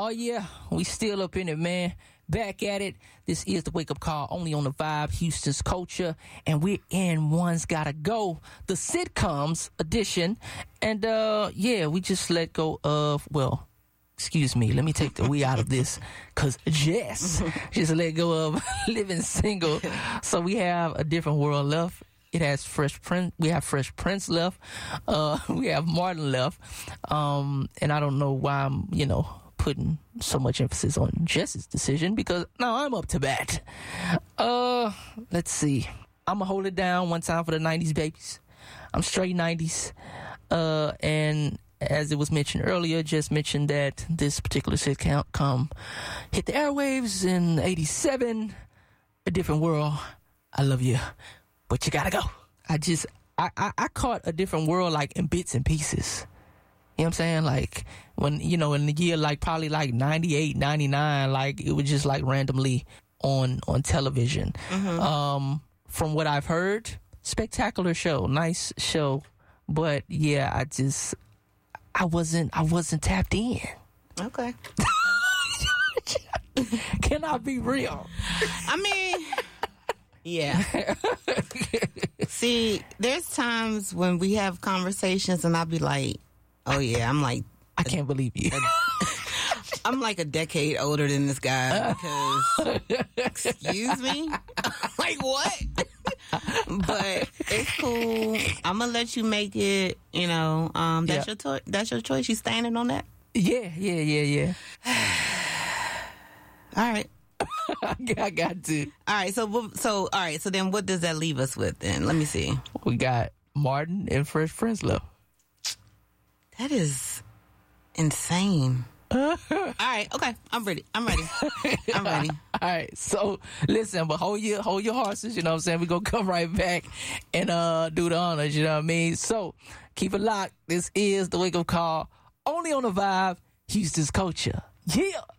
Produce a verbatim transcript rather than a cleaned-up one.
Oh, yeah. We still up in it, man. Back at it. This is the Wake Up Call, only on the Vibe, Houston's Culture. And we're in One's Gotta Go, the sitcoms edition. And, uh, yeah, we just let go of, well, excuse me, let me take the we out of this. Because Jess just let go of Living Single. So we have A Different World left. It has Fresh Prince. We have Fresh Prince left. Uh, we have Martin left. Um, and I don't know why I'm, you know, putting so much emphasis on Jess's decision because now I'm up to bat. Uh, let's see. I'm gonna hold it down one time for the nineties babies. I'm straight nineties. Uh, and as it was mentioned earlier, just mentioned that this particular sitcom hit the airwaves in eighty-seven. A Different World. I love you, but you gotta go. I just, I, I, I caught A Different World like in bits and pieces. You know what I'm saying? Like when, you know, in the year like probably like ninety-eight, ninety-nine, like it was just like randomly on, on television. Mm-hmm. Um, from what I've heard, spectacular show, nice show. But yeah, I just, I wasn't, I wasn't tapped in. Okay. Can I be real? I mean, yeah. See, there's times when we have conversations and I'll be like, oh yeah, I'm like, I can't believe you. I'm like a decade older than this guy because, excuse me? Like what? But it's cool. I'm gonna let you make it, you know, um, that's yeah. your to- that's your choice. You standing on that? Yeah, yeah, yeah, yeah. All right. I got to. All right, so so all right, so then what does that leave us with then? Let me see. We got Martin and Fresh Prince left. That is insane. All right, okay, I'm ready. I'm ready. I'm ready. All right, so listen, but hold your hold your horses. You know what I'm saying? We gonna come right back and uh do the honors. You know what I mean? So keep it locked. This is the Wake Up Call, only on the Vibe, Houston's Culture. Yeah.